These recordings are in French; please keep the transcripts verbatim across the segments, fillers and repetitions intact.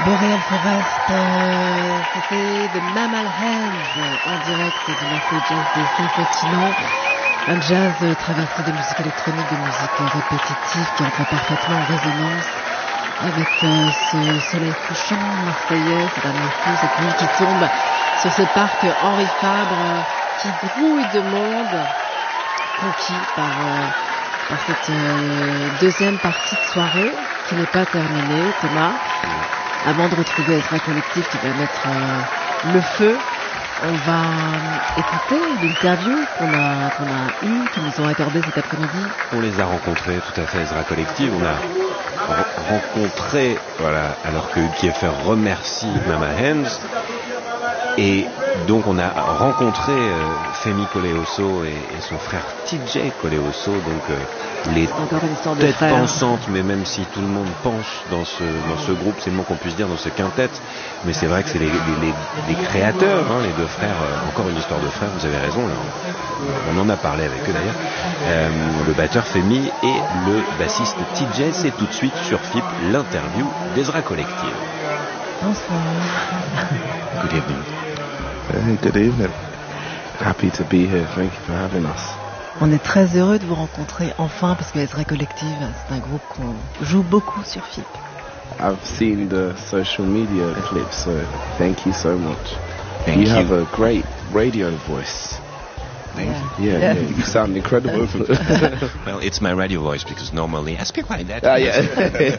Boreal Forest, euh, c'était The Mammal Hands en direct du Marseille Jazz des Saint-Continent. Un jazz euh, traversé de musique électronique, de musique répétitive qui entre parfaitement en résonance avec euh, ce soleil couchant marseillais, cette atmosphère, cette nuit qui tombe sur ce parc Henri Fabre euh, qui grouille de monde, conquis par, euh, par cette euh, deuxième partie de soirée qui n'est pas terminée, Thomas. Avant de retrouver Ezra Collective qui va mettre euh, le feu, on va euh, écouter l'interview qu'on a, qu'on a eue, qu'ils nous ont accordé cet après-midi. On les a rencontrés, tout à fait, Ezra Collective. On a re- rencontré, voilà, alors que Kiefer remercie Mama Hands. Et donc on a rencontré euh, Femi Koleoso et, et son frère T J Koleoso, donc euh, les têtes pensantes, mais même si tout le monde pense dans ce, dans ce groupe, c'est le mot qu'on puisse dire, dans ce quintet, mais c'est vrai que c'est les, les, les, les créateurs, hein, les deux frères, euh, encore une histoire de frères, vous avez raison, là, on en a parlé avec eux d'ailleurs, euh, le batteur Femi et le bassiste T J. C'est tout de suite sur F I P l'interview d'Ezra Collective. Bonsoir. Good evening. Hey, good evening. Happy to be here. Thank you for having us. On est très heureux de vous rencontrer enfin parce que Ezra Collective, c'est un groupe qu'on joue beaucoup sur F I P. I've seen the social media clips, so thank you so much. Thank you you. have a great radio voice. Thank you. Yeah, yeah, yeah. You sound incredible. Well, it's my radio voice because normally I speak like that. Ah, yeah.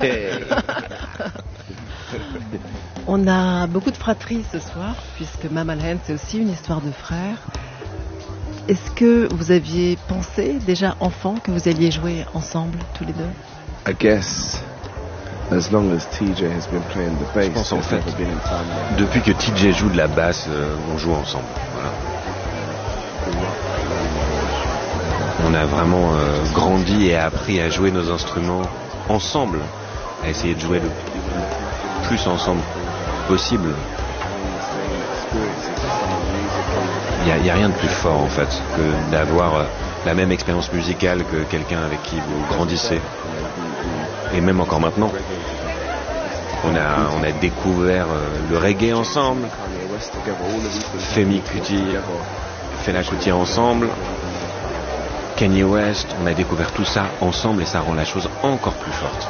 On a beaucoup de fratries ce soir, puisque Mammal Hands, c'est aussi une histoire de frères. Est-ce que vous aviez pensé, déjà enfant, que vous alliez jouer ensemble, tous les deux? I guess, as long as T J has been playing the bass, Je pense en there's fait, never been a time like depuis que T J joue de la basse, euh, on joue ensemble. Voilà. On a vraiment euh, grandi et appris à jouer nos instruments ensemble, à essayer de jouer le plus ensemble possible. Il n'y a, a rien de plus fort en fait que d'avoir euh, la même expérience musicale que quelqu'un avec qui vous grandissez. Et même encore maintenant, on a, on a découvert euh, le reggae ensemble, Femi Kuti, Fela Kuti ensemble, Kanye West, on a découvert tout ça ensemble et ça rend la chose encore plus forte.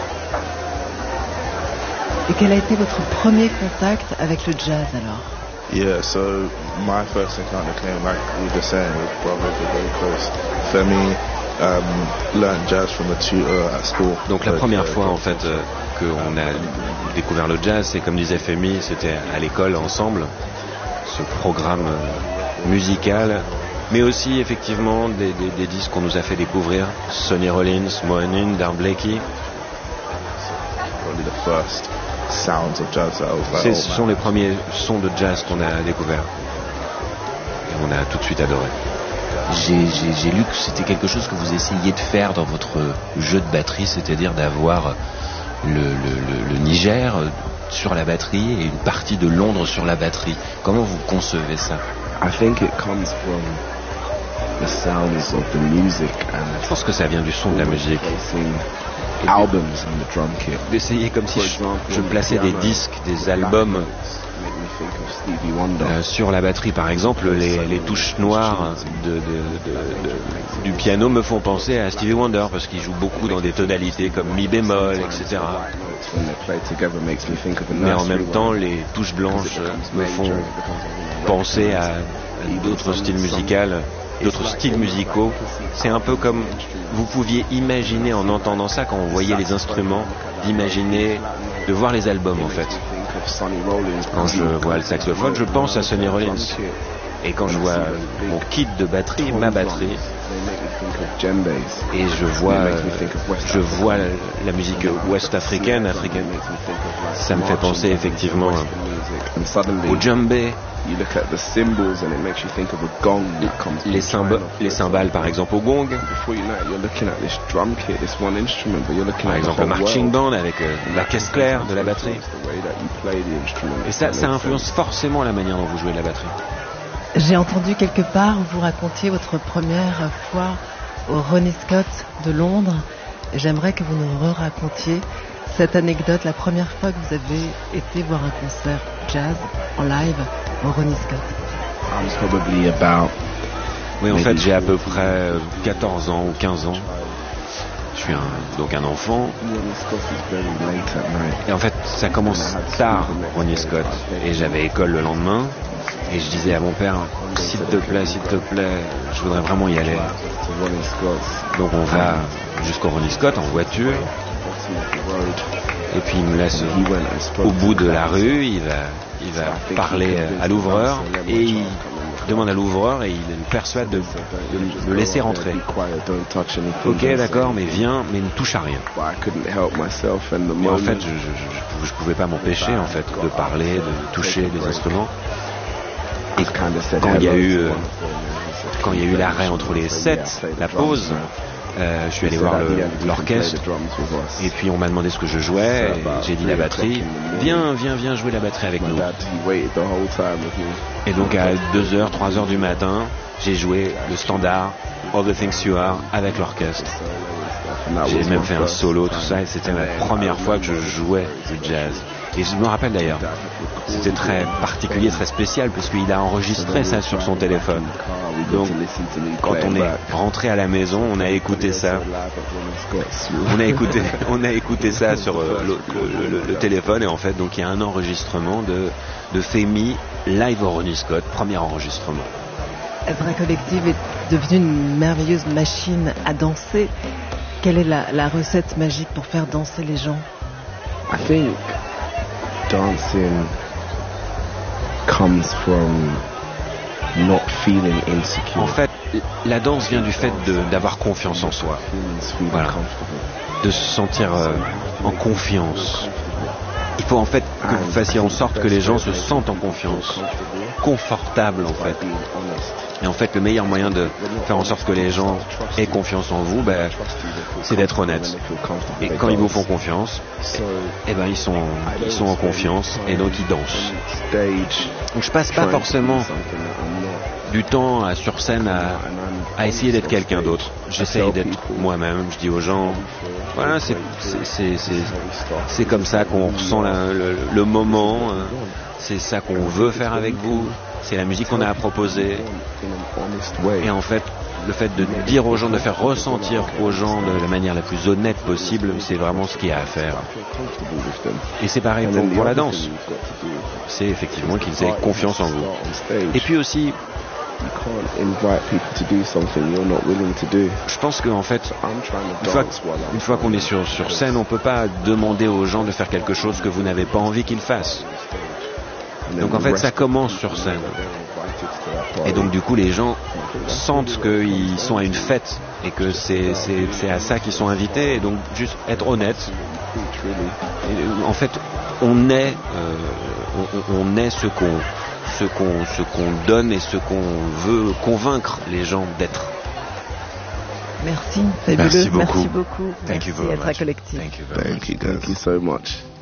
Et quel a été votre premier contact avec le jazz alors? Yeah, so my first encounter came, like we were saying, with brothers, we're very close. Femi um, learned jazz from a tutor at school. Donc la première fois en fait euh, qu'on a découvert le jazz, c'est comme disait Femi, c'était à l'école ensemble, ce programme euh, musical, mais aussi effectivement des, des, des disques qu'on nous a fait découvrir, Sonny Rollins, Moanin, Dar Blakey. Probably the first sounds of jazz that I was like, C'est, oh, ce man. sont les premiers sons de jazz qu'on a découverts. Et on a tout de suite adoré. J'ai, j'ai, j'ai lu que c'était quelque chose que vous essayiez de faire dans votre jeu de batterie, c'est-à-dire d'avoir le, le, le, le Niger sur la batterie et une partie de Londres sur la batterie. Comment vous concevez ça? I think it comes from the sounds of the music and Je pense que ça vient du son de la musique. placing albums on the drum kit. D'essayer comme si je, je plaçais des disques, des albums Make me think of Stevie Wonder. euh, sur la batterie par exemple. Les, les touches noires de, de, de, de, du piano me font penser à Stevie Wonder parce qu'il joue beaucoup dans des tonalités comme mi bémol, et cetera. When they play together makes me think of a Mais en nursery même temps, rhyme. les touches blanches me font penser à d'autres styles musicaux, d'autres styles musicaux. C'est un peu comme vous pouviez imaginer en entendant ça quand on voyait les instruments, d'imaginer, de voir les albums en fait. Quand je vois le saxophone, je pense à Sonny Rollins. Et quand je vois mon kit de batterie, ma batterie, et je vois, je vois la musique ouest-africaine, africaine, ça me fait penser effectivement au djembé, les, cymb- les cymbales par exemple au gong, par exemple le marching band avec euh, la caisse claire de la batterie. Et ça, ça influence forcément la manière dont vous jouez de la batterie. J'ai entendu quelque part où vous racontiez votre première fois au Ronnie Scott de Londres. J'aimerais que vous nous re-racontiez cette anecdote, la première fois que vous avez été voir un concert jazz en live au Ronnie Scott? I was probably about Oui, en fait, j'ai à peu près quatorze ans ou quinze ans. Je suis un, donc un enfant. Et en fait, ça commence tard, Ronnie Scott. Et j'avais école le lendemain. Et je disais à mon père, s'il te plaît, s'il te plaît, je voudrais vraiment y aller. Donc on va jusqu'au Ronnie Scott en voiture. Et puis il me laisse au bout de la rue, il va, il va parler à l'ouvreur. Et il demande à l'ouvreur et il me persuade de, de me laisser rentrer. Ok, d'accord, mais viens, mais ne touche à rien. Et en fait, je, je, je, je pouvais pas m'empêcher en fait de parler, de toucher des instruments. Et quand il y a eu, euh, quand il y a eu l'arrêt entre les sets, la pause, euh, je suis allé voir le, l'orchestre. Et puis on m'a demandé ce que je jouais. Et j'ai dit la batterie. Viens, viens, viens jouer la batterie avec nous. Et donc à deux heures, trois heures du matin, j'ai joué le standard All the Things You Are avec l'orchestre. J'ai même fait un solo, tout ça, et c'était la première fois que je jouais du jazz. Et je me rappelle d'ailleurs, c'était très particulier, très spécial, puisqu'il a enregistré ça sur son téléphone. Donc, quand on est rentré à la maison, on a écouté ça. On a écouté, on a écouté ça sur euh, le, le, le, le téléphone, et en fait, donc il y a un enregistrement de, de Femi live au Ronnie Scott, premier enregistrement. Ezra Collective est devenue une merveilleuse machine à danser. Quelle est la, la recette magique pour faire danser les gens? I think dancing comes from not feeling insecure. En fait, la danse vient du fait de, d'avoir confiance en soi. Voilà. De se sentir euh, en confiance. Il faut en fait que vous fassiez en sorte que les gens se sentent en confiance, confortables en fait. Et en fait, le meilleur moyen de faire en sorte que les gens aient confiance en vous, ben, c'est d'être honnête. Et quand ils vous font confiance, eh ben, ils sont, ils sont en confiance et donc ils dansent. Donc je passe pas forcément du temps à, sur scène à, à essayer d'être quelqu'un d'autre. J'essaye d'être moi-même. Je dis aux gens, voilà, c'est, c'est, c'est, c'est, c'est comme ça qu'on ressent la, le, le moment. C'est ça qu'on veut faire avec vous. C'est la musique qu'on a à proposer. Et en fait, le fait de dire aux gens, de faire ressentir aux gens de la manière la plus honnête possible, c'est vraiment ce qu'il y a à faire. Et c'est pareil pour, pour la danse. C'est effectivement qu'ils aient confiance en vous. Et puis aussi, je pense qu'en fait, une fois, une fois qu'on est sur, sur scène, on ne peut pas demander aux gens de faire quelque chose que vous n'avez pas envie qu'ils fassent. Donc en fait, ça commence sur scène. Et donc du coup, les gens sentent qu'ils sont à une fête et que c'est, c'est, c'est à ça qu'ils sont invités. Et donc juste être honnête. Et, en fait, on est, euh, on, on est ce qu'on, ce qu'on, ce qu'on donne et ce qu'on veut convaincre les gens d'être. Merci, fabuleux. Merci beaucoup. Merci beaucoup. Thank you Merci very Ezra much. Collective. Thank you very Thank much. you, thank you so much.